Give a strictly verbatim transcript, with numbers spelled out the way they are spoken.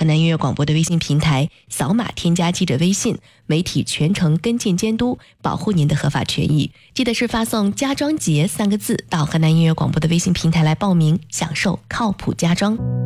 南音乐广播的微信平台，扫码添加记者微信，媒体全程跟进监督，保护您的合法权益。记得是发送家装节三个字到河南音乐广播的微信平台来报名，享受靠谱家装。